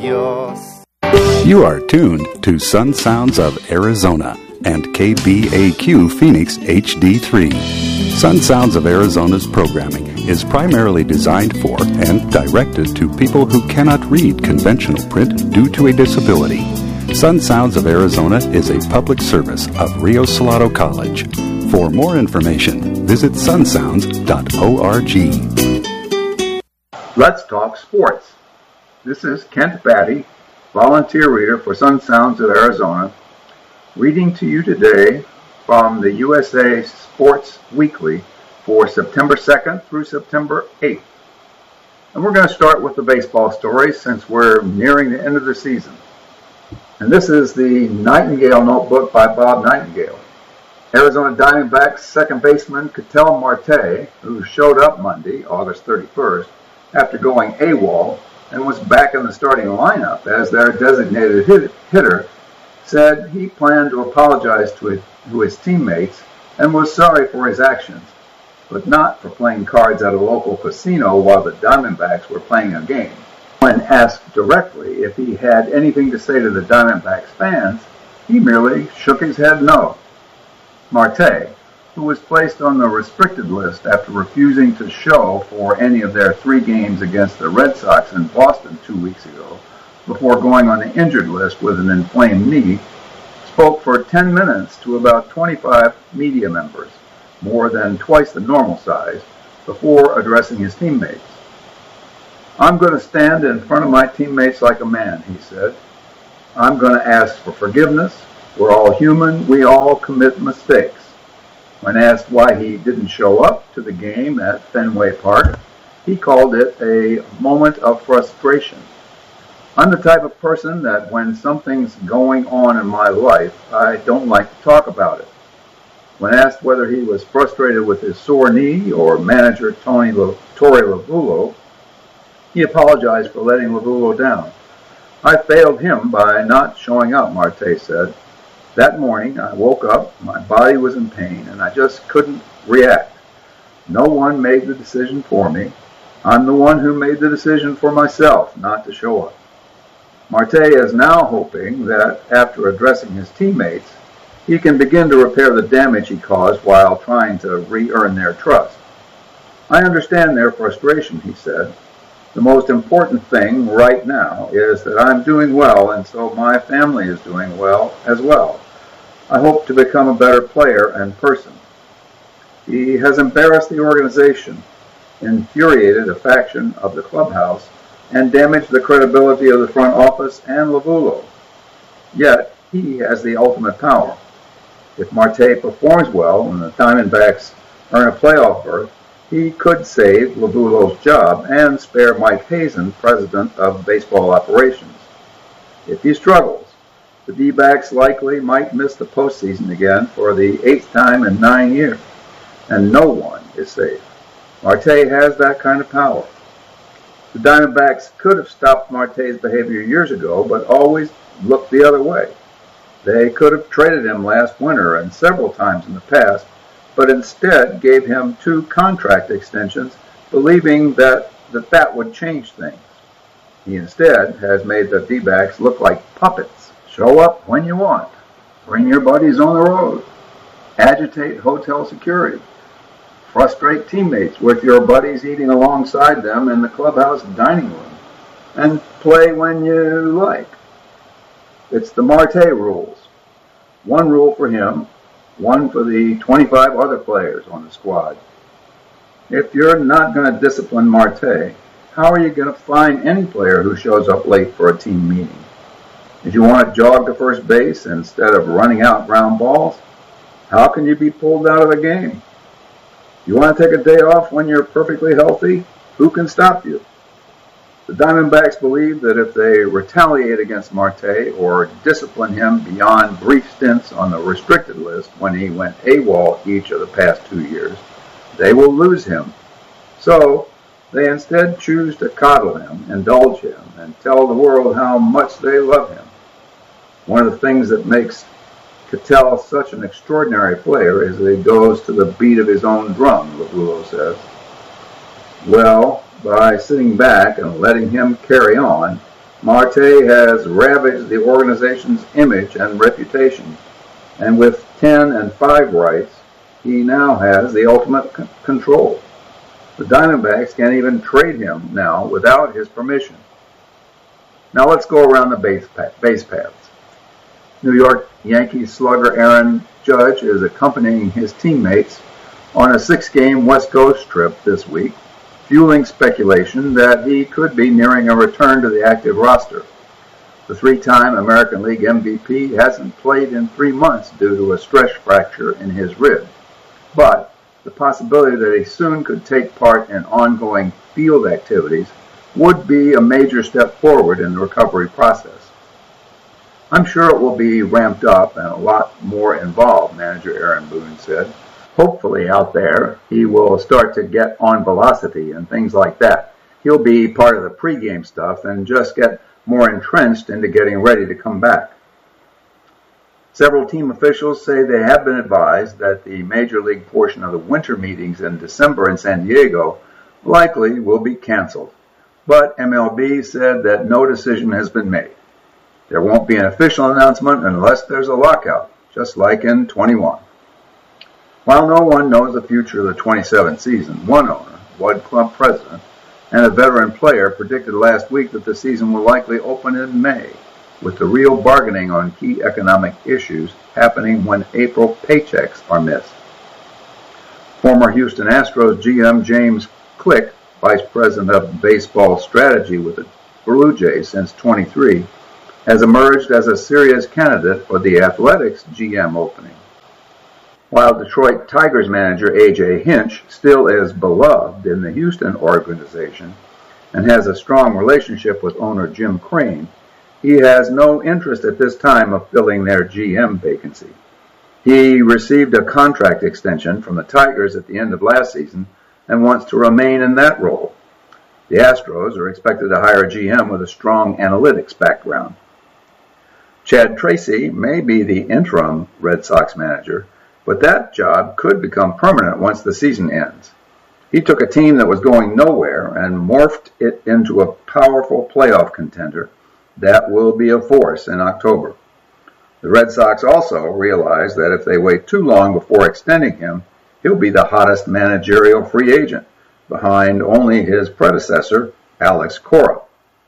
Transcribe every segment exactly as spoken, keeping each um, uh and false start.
Adios. You are tuned to Sun Sounds of Arizona and K B A Q Phoenix H D three. Sun Sounds of Arizona's programming is primarily designed for and directed to people who cannot read conventional print due to a disability. Sun Sounds of Arizona is a public service of Rio Salado College. For more information, visit sun sounds dot org. Let's talk sports. This is Kent Batty, volunteer reader for Sun Sounds of Arizona, reading to you today from the U S A Sports Weekly for September second through September eighth. And we're going to start with the baseball story since we're nearing the end of the season. And this is the Nightingale Notebook by Bob Nightingale. Arizona Diamondbacks second baseman Ketel Marte, who showed up Monday, August thirty-first, after going AWOL and was back in the starting lineup as their designated hit- hitter, said he planned to apologize to his, to his teammates and was sorry for his actions, but not for playing cards at a local casino while the Diamondbacks were playing a game. When asked directly if he had anything to say to the Diamondbacks fans, he merely shook his head no. Marte, who was placed on the restricted list after refusing to show for any of their three games against the Red Sox in Boston two weeks ago, before going on the injured list with an inflamed knee, spoke for ten minutes to about twenty-five media members, more than twice the normal size, before addressing his teammates. "I'm going to stand in front of my teammates like a man," he said. "I'm going to ask for forgiveness. We're all human. We all commit mistakes." When asked why he didn't show up to the game at Fenway Park, he called it a moment of frustration. "I'm the type of person that when something's going on in my life, I don't like to talk about it." When asked whether he was frustrated with his sore knee or manager Tony La- Torey Lovullo, he apologized for letting Lovullo down. "I failed him by not showing up," Marte said. "That morning I woke up, my body was in pain, and I just couldn't react. No one made the decision for me. I'm the one who made the decision for myself not to show up." Marte is now hoping that after addressing his teammates, he can begin to repair the damage he caused while trying to re-earn their trust. "I understand their frustration," he said. "The most important thing right now is that I'm doing well, and so my family is doing well as well. I hope to become a better player and person." He has embarrassed the organization, infuriated a faction of the clubhouse, and damaged the credibility of the front office and Lovullo. Yet, he has the ultimate power. If Marte performs well and the Diamondbacks earn a playoff berth, he could save Lovullo's job and spare Mike Hazen, president of baseball operations. If he struggles, the D-backs likely might miss the postseason again for the eighth time in nine years, and no one is safe. Marte has that kind of power. The Diamondbacks could have stopped Marte's behavior years ago, but always looked the other way. They could have traded him last winter and several times in the past, but instead gave him two contract extensions, believing that that, that would change things. He instead has made the D-backs look like puppets. Show up when you want. Bring your buddies on the road. Agitate hotel security. Frustrate teammates with your buddies eating alongside them in the clubhouse dining room. And play when you like. It's the Marte rules. One rule for him, one for the twenty-five other players on the squad. If you're not going to discipline Marte, how are you going to find any player who shows up late for a team meeting? If you want to jog to first base instead of running out ground balls, how can you be pulled out of the game? You want to take a day off when you're perfectly healthy? Who can stop you? The Diamondbacks believe that if they retaliate against Marte or discipline him beyond brief stints on the restricted list when he went AWOL each of the past two years, they will lose him. So they instead choose to coddle him, indulge him, and tell the world how much they love him. One of the things that makes Ketel such an extraordinary player is that he goes to the beat of his own drum, Lovullo says. Well, by sitting back and letting him carry on, Marte has ravaged the organization's image and reputation, and with ten and five rights, he now has the ultimate c- control. The Diamondbacks can't even trade him now without his permission. Now let's go around the base, path, base paths. New York Yankees slugger Aaron Judge is accompanying his teammates on a six-game West Coast trip this week, fueling speculation that he could be nearing a return to the active roster. The three-time American League M V P hasn't played in three months due to a stress fracture in his rib, but the possibility that he soon could take part in ongoing field activities would be a major step forward in the recovery process. I'm sure it will be ramped up and a lot more involved, manager Aaron Boone said. Hopefully out there, he will start to get on velocity and things like that. He'll be part of the pregame stuff and just get more entrenched into getting ready to come back. Several team officials say they have been advised that the major league portion of the winter meetings in December in San Diego likely will be canceled. But M L B said that no decision has been made. There won't be an official announcement unless there's a lockout, just like in twenty-one. While no one knows the future of the twenty-seven season, one owner, Bud Club president, and a veteran player predicted last week that the season will likely open in May, with the real bargaining on key economic issues happening when April paychecks are missed. Former Houston Astros G M James Click, vice president of baseball strategy with the Blue Jays since twenty-three, has emerged as a serious candidate for the Athletics G M opening. While Detroit Tigers manager A J Hinch still is beloved in the Houston organization and has a strong relationship with owner Jim Crane, he has no interest at this time of filling their G M vacancy. He received a contract extension from the Tigers at the end of last season and wants to remain in that role. The Astros are expected to hire a G M with a strong analytics background. Chad Tracy may be the interim Red Sox manager, but that job could become permanent once the season ends. He took a team that was going nowhere and morphed it into a powerful playoff contender that will be a force in October. The Red Sox also realize that if they wait too long before extending him, he'll be the hottest managerial free agent, behind only his predecessor, Alex Cora.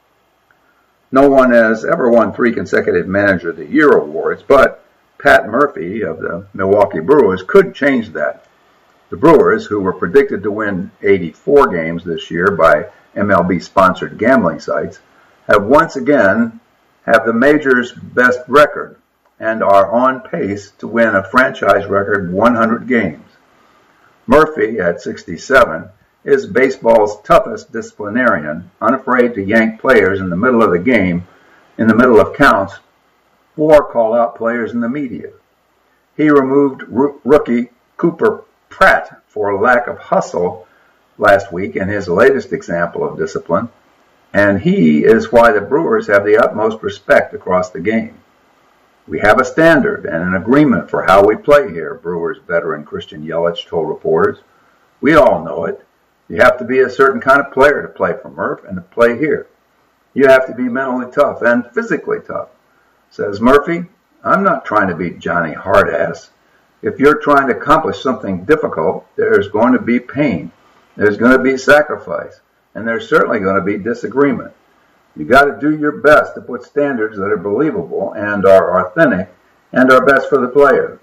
No one has ever won three consecutive Manager of the Year awards, but Pat Murphy of the Milwaukee Brewers could change that. The Brewers, who were predicted to win eighty-four games this year by M L B-sponsored gambling sites, have once again have the major's best record and are on pace to win a franchise record one hundred games. Murphy, at sixty-seven, is baseball's toughest disciplinarian, unafraid to yank players in the middle of the game, in the middle of counts, or call out players in the media. He removed r- rookie Cooper Pratt for lack of hustle last week in his latest example of discipline, and he is why the Brewers have the utmost respect across the game. We have a standard and an agreement for how we play here, Brewers veteran Christian Yelich told reporters. We all know it. You have to be a certain kind of player to play for Murph and to play here. You have to be mentally tough and physically tough. Says Murphy, I'm not trying to be Johnny Hardass. If you're trying to accomplish something difficult, there's going to be pain, there's going to be sacrifice, and there's certainly going to be disagreement. You got to do your best to put standards that are believable and are authentic and are best for the player.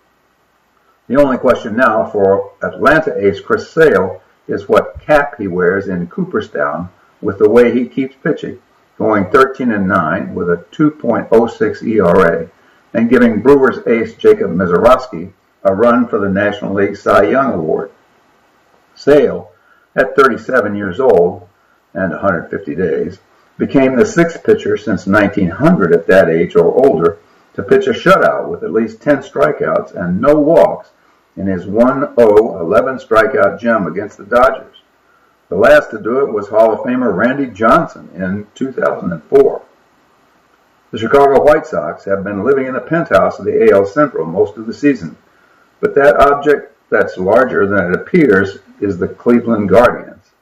The only question now for Atlanta ace Chris Sale is what cap he wears in Cooperstown with the way he keeps pitching, going thirteen and nine with a two point oh six E R A and giving Brewers ace Jacob Misiorowski a run for the National League Cy Young Award. Sale, at thirty-seven years old and one hundred fifty days, became the sixth pitcher since nineteen hundred at that age or older to pitch a shutout with at least ten strikeouts and no walks in his one oh eleven strikeout gem against the Dodgers. The last to do it was Hall of Famer Randy Johnson in two thousand four. The Chicago White Sox have been living in the penthouse of the A L Central most of the season, but that object that's larger than it appears is the Cleveland Guardians.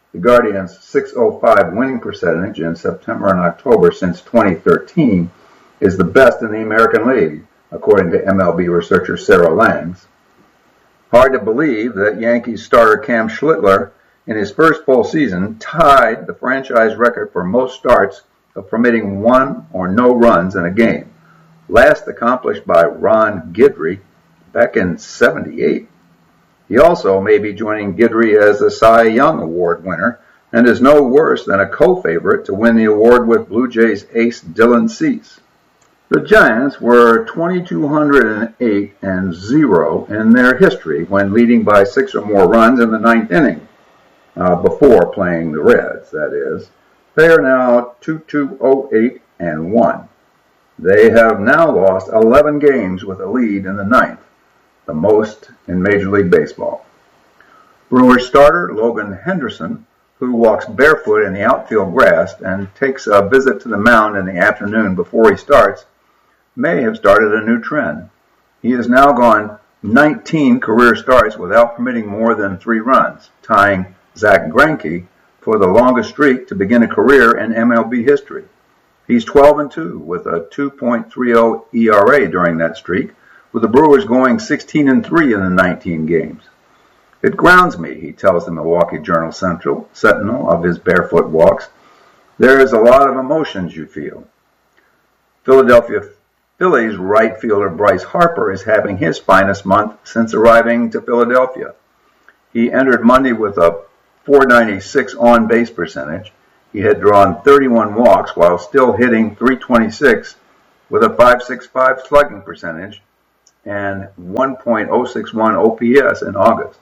The Guardians' six oh five winning percentage in September and October since twenty thirteen is the best in the American League, according to M L B researcher Sarah Langs. Hard to believe that Yankees starter Cam Schlittler, in his first full season, tied the franchise record for most starts of permitting one or no runs in a game, last accomplished by Ron Guidry back in seventy-eight. He also may be joining Guidry as the Cy Young Award winner and is no worse than a co-favorite to win the award with Blue Jays ace Dylan Cease. The Giants were twenty-two oh eight and zero in their history when leading by six or more runs in the ninth inning, uh, before playing the Reds, that is. They are now twenty-two oh eight and one. They have now lost eleven games with a lead in the ninth, the most in Major League Baseball. Brewers starter Logan Henderson, who walks barefoot in the outfield grass and takes a visit to the mound in the afternoon before he starts, may have started a new trend. He has now gone nineteen career starts without permitting more than three runs, tying Zach Greinke for the longest streak to begin a career in M L B history. He's twelve and two with a two point three oh E R A during that streak, with the Brewers going sixteen and three in the nineteen games. It grounds me, he tells the Milwaukee Journal Central Sentinel of his barefoot walks. There is a lot of emotions you feel. Philadelphia Phillies right fielder Bryce Harper is having his finest month since arriving to Philadelphia. He entered Monday with a four ninety-six on-base percentage. He had drawn thirty-one walks while still hitting three twenty-six with a five sixty-five slugging percentage and one point oh six one O P S in August.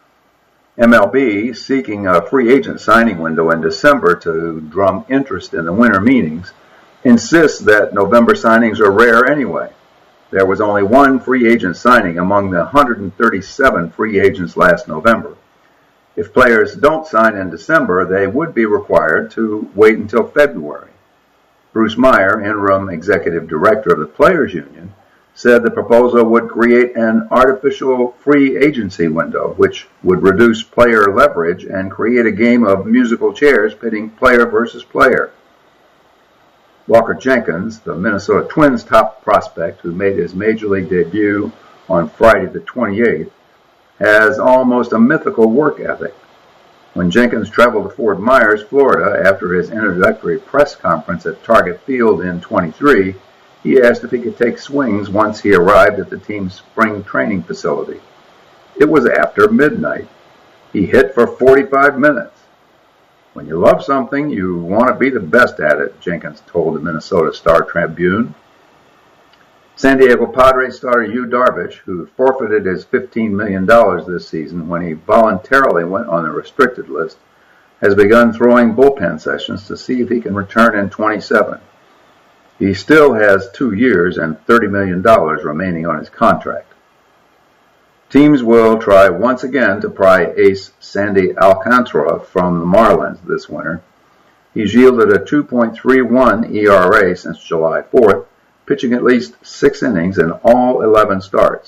M L B, seeking a free agent signing window in December to drum interest in the winter meetings, insists that November signings are rare anyway. There was only one free agent signing among the one hundred thirty-seven free agents last November. If players don't sign in December, they would be required to wait until February. Bruce Meyer, interim executive director of the Players Union, said the proposal would create an artificial free agency window, which would reduce player leverage and create a game of musical chairs pitting player versus player. Walker Jenkins, the Minnesota Twins top prospect who made his Major League debut on Friday the twenty-eighth, has almost a mythical work ethic. When Jenkins traveled to Fort Myers, Florida, after his introductory press conference at Target Field in twenty-three, he asked if he could take swings once he arrived at the team's spring training facility. It was after midnight. He hit for forty-five minutes. When you love something, you want to be the best at it, Jenkins told the Minnesota Star-Tribune. San Diego Padres starter Yu Darvish, who forfeited his fifteen million dollars this season when he voluntarily went on the restricted list, has begun throwing bullpen sessions to see if he can return in twenty-seven. He still has two years and thirty million dollars remaining on his contract. Teams will try once again to pry ace Sandy Alcantara from the Marlins this winter. He's yielded a two point three one E R A since July fourth, pitching at least six innings in all eleven starts.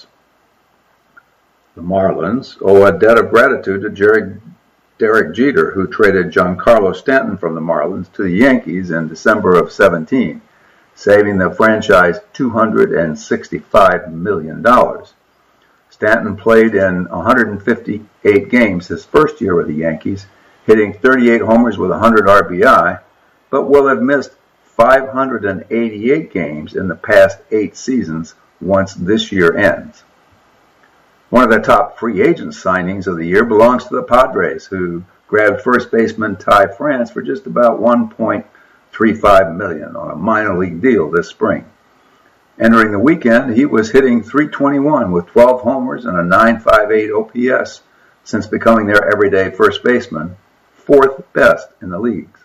The Marlins owe a debt of gratitude to Jerry, Derek Jeter, who traded Giancarlo Stanton from the Marlins to the Yankees in December of seventeen, saving the franchise two hundred sixty-five million dollars. Stanton played in one hundred fifty-eight games his first year with the Yankees, hitting thirty-eight homers with one hundred R B I, but will have missed five hundred eighty-eight games in the past eight seasons once this year ends. One of the top free agent signings of the year belongs to the Padres, who grabbed first baseman Ty France for just about one point three five million dollars on a minor league deal this spring. Entering the weekend, he was hitting three twenty-one with twelve homers and a nine fifty-eight O P S since becoming their everyday first baseman, fourth best in the leagues.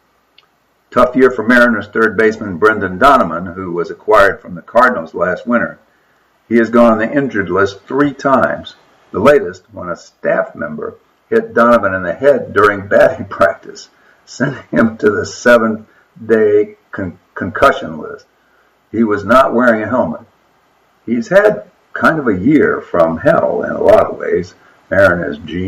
Tough year for Mariners third baseman Brendan Donovan, who was acquired from the Cardinals last winter. He has gone on the injured list three times, the latest when a staff member hit Donovan in the head during batting practice, sending him to the seventh-day con- concussion list. He was not wearing a helmet. He's had kind of a year from hell in a lot of ways, Mariners G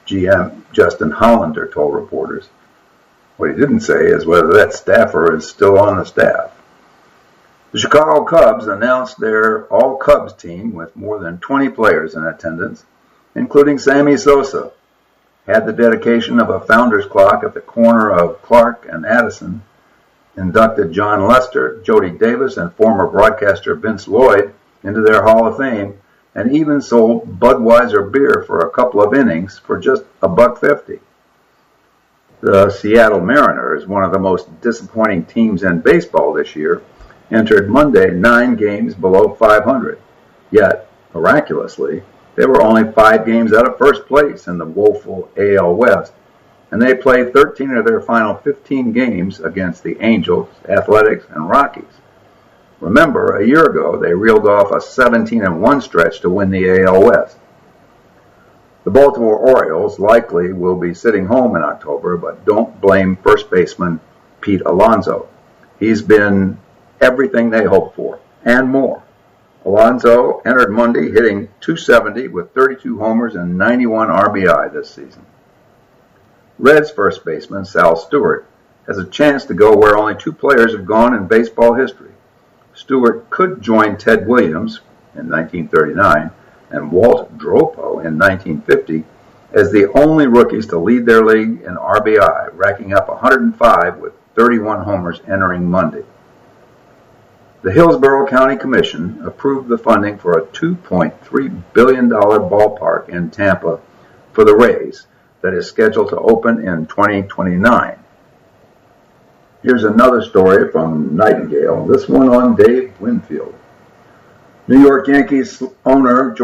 G M Justin Hollander told reporters. What he didn't say is whether that staffer is still on the staff. The Chicago Cubs announced their all-Cubs team with more than twenty players in attendance, including Sammy Sosa, had the dedication of a founder's clock at the corner of Clark and Addison, inducted John Lester, Jody Davis, and former broadcaster Vince Lloyd into their Hall of Fame, and even sold Budweiser beer for a couple of innings for just a buck fifty. The Seattle Mariners, one of the most disappointing teams in baseball this year, entered Monday nine games below five hundred. Yet, miraculously, they were only five games out of first place in the woeful A L West, and they played thirteen of their final fifteen games against the Angels, Athletics, and Rockies. Remember, a year ago, they reeled off a seventeen and one stretch to win the A L West. The Baltimore Orioles likely will be sitting home in October, but don't blame first baseman Pete Alonso. He's been everything they hoped for, and more. Alonso entered Monday hitting two seventy with thirty-two homers and ninety-one R B I this season. Reds first baseman Sal Stewart has a chance to go where only two players have gone in baseball history. Stewart could join Ted Williams in nineteen thirty-nine and Walt Dropo in nineteen fifty as the only rookies to lead their league in R B I, racking up one hundred five with thirty-one homers entering Monday. The Hillsborough County Commission approved the funding for a two point three billion dollars ballpark in Tampa for the Rays that is scheduled to open in twenty twenty-nine. Here's another story from Nightingale, this one on Dave Winfield. New York Yankees owner George